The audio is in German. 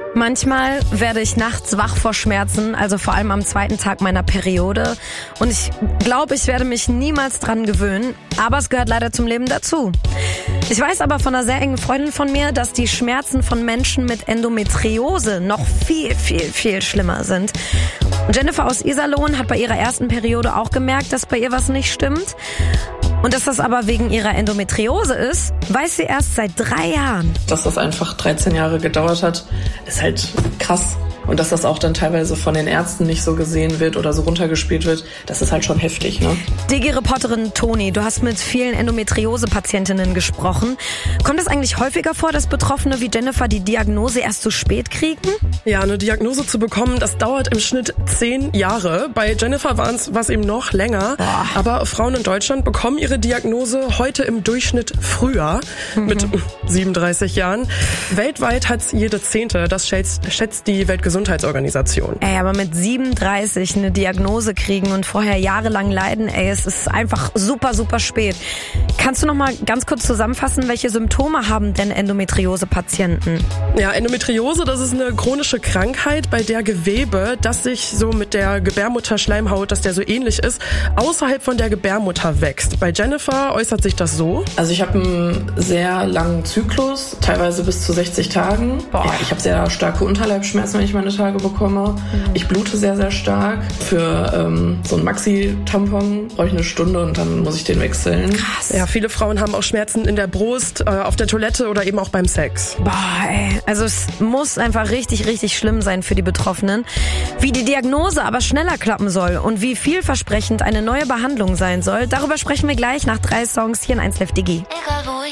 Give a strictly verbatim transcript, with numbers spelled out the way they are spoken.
Manchmal werde ich nachts wach vor Schmerzen, also vor allem am zweiten Tag meiner Periode. Und ich glaube, ich werde mich niemals dran gewöhnen, aber es gehört leider zum Leben dazu. Ich weiß aber von einer sehr engen Freundin von mir, dass die Schmerzen von Menschen mit Endometriose noch viel, viel, viel schlimmer sind. Jennifer aus Iserlohn hat bei ihrer ersten Periode auch gemerkt, dass bei ihr was nicht stimmt. Und dass das aber wegen ihrer Endometriose ist, weiß sie erst seit drei Jahren. Dass das einfach dreizehn Jahre gedauert hat, ist halt krass. Und dass das auch dann teilweise von den Ärzten nicht so gesehen wird oder so runtergespielt wird, das ist halt schon heftig, ne? Digi-Reporterin Toni, du hast mit vielen Endometriose-Patientinnen gesprochen. Kommt es eigentlich häufiger vor, dass Betroffene wie Jennifer die Diagnose erst zu spät kriegen? Ja, eine Diagnose zu bekommen, das dauert im Schnitt zehn Jahre. Bei Jennifer war es eben noch länger. Boah. Aber Frauen in Deutschland bekommen ihre Diagnose heute im Durchschnitt früher, mhm. mit siebenunddreißig Jahren. Weltweit hat es jede Zehnte, das schätzt, schätzt die Weltgesundheitsorganisation. Ey, aber mit siebenunddreißig eine Diagnose kriegen und vorher jahrelang leiden, ey, es ist einfach super, super spät. Kannst du noch mal ganz kurz zusammenfassen, welche Symptome haben denn Endometriose-Patienten? Ja, Endometriose, das ist eine chronische Krankheit, bei der Gewebe, das sich so mit der Gebärmutterschleimhaut, dass der so ähnlich ist, außerhalb von der Gebärmutter wächst. Bei Jennifer äußert sich das so. Also ich habe einen sehr langen Zyklus, teilweise bis zu sechzig Tagen. Boah. Ja, ich habe sehr starke Unterleibsschmerzen, wenn ich meine Tage bekomme. Mhm. Ich blute sehr, sehr stark. Für ähm, so einen Maxi-Tampon brauche ich eine Stunde und dann muss ich den wechseln. Krass. Ja, viele Frauen haben auch Schmerzen in der Brust, äh, auf der Toilette oder eben auch beim Sex. Boah, ey. Also es muss einfach richtig, richtig schlimm sein für die Betroffenen. Wie die Diagnose aber schneller klappen soll und wie vielversprechend eine neue Behandlung sein soll, darüber sprechen wir gleich nach drei Songs hier in eins Live Digi.